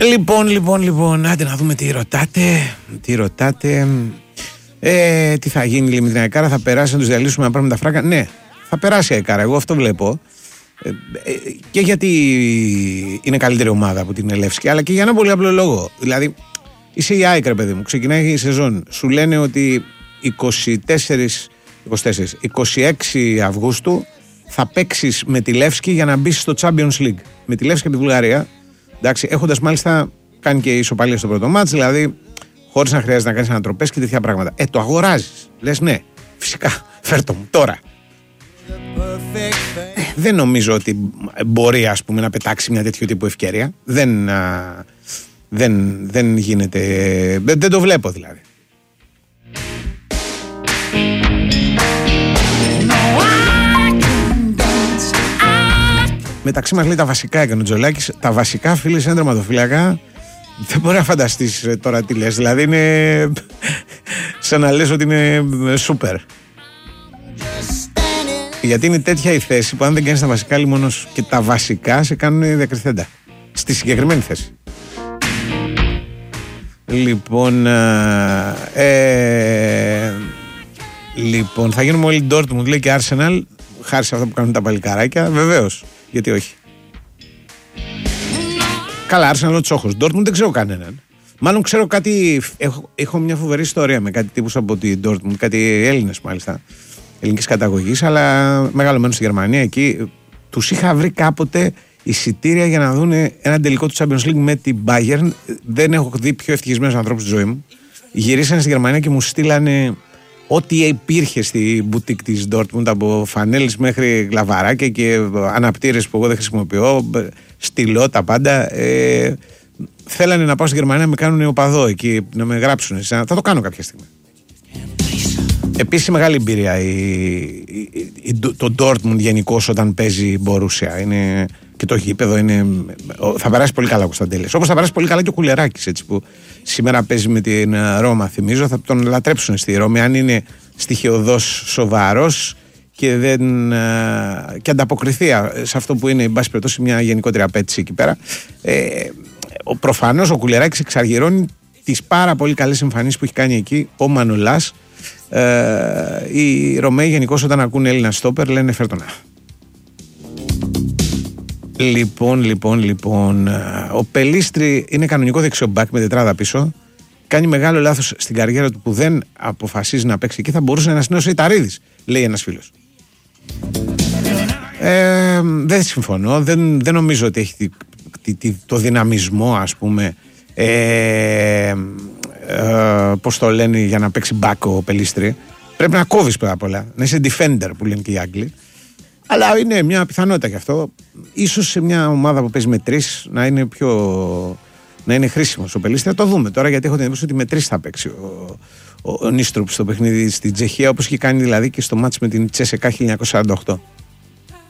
Λοιπόν, άντε να δούμε τι ρωτάτε. Τι θα γίνει λέει, με την Αεκάρα, θα περάσει να τους διαλύσουμε να πάρουμε τα φράγκα? Ναι, θα περάσει η Αεκάρα, εγώ αυτό βλέπω. Και γιατί είναι καλύτερη ομάδα από την Λεύσκη, αλλά και για ένα πολύ απλό λόγο. Δηλαδή, είσαι η ΑΕΚ, ρε παιδί μου, ξεκινάει η σεζόν. Σου λένε ότι 26 Αυγούστου θα παίξεις με τη Λεύσκη για να μπεις στο Champions League. Με τη Λεύσκη από τη Βουλγαρία. Εντάξει, έχοντας μάλιστα κάνει και ισοπαλία στο πρώτο μάτς, δηλαδή χωρίς να χρειάζεται να κάνεις ανατροπές και τέτοια πράγματα. Το αγοράζεις. Λες ναι, φυσικά, φέρτο μου τώρα. Δεν νομίζω ότι μπορεί, ας πούμε, να πετάξει μια τέτοιο τύπου ευκαιρία. Δεν γίνεται. Δεν το βλέπω δηλαδή. Μεταξύ μας λέει τα βασικά έκανε ο Τζολάκης. Τα βασικά, φίλοι, σαν τερματοφύλακα, δεν μπορεί να φανταστείς τώρα τι λες. Δηλαδή είναι σαν να λες ότι είναι σούπερ. Γιατί είναι τέτοια η θέση που αν δεν κάνεις τα βασικά λιμόνος και τα βασικά σε κάνουν διακριθέντα. Στη συγκεκριμένη θέση. Λοιπόν, θα γίνουμε όλοι Dortmund, λέει και Arsenal, χάρη σε αυτά που κάνουν τα παλικαράκια. Βεβαίως, γιατί όχι. Καλά, Arsenal ο τσόχος. Dortmund δεν ξέρω κανέναν. Μάλλον ξέρω κάτι. Έχω μια φοβερή ιστορία με κάτι τύπους από την Dortmund, κάτι Έλληνες μάλιστα, ελληνικής καταγωγής, αλλά μεγαλωμένους στη Γερμανία. Εκεί τους είχα βρει κάποτε εισιτήρια για να δουν ένα τελικό του Champions League με την Bayern. Δεν έχω δει πιο ευτυχισμένους ανθρώπους στη ζωή μου. Γυρίσανε στη Γερμανία και μου στείλανε ό,τι υπήρχε στη μπουτίκ της Dortmund, από φανέλες μέχρι γλαβαράκια και αναπτήρες που εγώ δεν χρησιμοποιώ, στυλό, τα πάντα. Θέλανε να πάω στη Γερμανία να με κάνουν οπαδό εκεί, να με γράψουν. Θα το κάνω κάποια στιγμή. Επίσης μεγάλη εμπειρία το Dortmund γενικώς όταν παίζει Μπορούσια. Είναι, και το γήπεδο είναι, θα περάσει πολύ καλά ο Κωνσταντέλης. Όπως θα περάσει πολύ καλά και ο Κουλεράκης, έτσι, που σήμερα παίζει με την Ρώμα, θυμίζω. Θα τον λατρέψουν στη Ρώμη αν είναι στοιχειωδώς σοβαρός και και ανταποκριθεί σε αυτό που είναι, εν πάση περιπτώσει, μια γενικότερη απέτηση εκεί πέρα. Προφανώς ο Κουλεράκης εξαργυρώνει τις πάρα πολύ καλές εμφανίσεις που έχει κάνει εκεί ο Μανολάς. Οι Ρωμαίοι γενικώς όταν ακούν Έλληνα στόπερ λένε φέρτονα. Λοιπόν, ο Πελίστρη είναι κανονικό δεξιομπάκ με τετράδα πίσω. Κάνει μεγάλο λάθος στην καριέρα του που δεν αποφασίζει να παίξει εκεί. Θα μπορούσε να ανασυνώσει ο Ιταρίδης, λέει ένας φίλος. Δεν συμφωνώ. Δεν νομίζω ότι έχει το δυναμισμό, ας πούμε, πώς το λένε, για να παίξει μπακ ο Πελίστρη. Πρέπει να κόβεις πρώτα απ' όλα, να είσαι defender που λένε και οι Άγγλοι. Αλλά είναι μια πιθανότητα γι' αυτό. Ίσως σε μια ομάδα που παίζει με τρεις να είναι χρήσιμος ο Πελίστρη. Θα το δούμε τώρα, γιατί έχω την εντύπωση ότι με τρεις θα παίξει ο Νίστρουπ στο παιχνίδι στην Τσεχία, όπως είχε κάνει δηλαδή και στο μάτς με την Τσέσεκα 1948.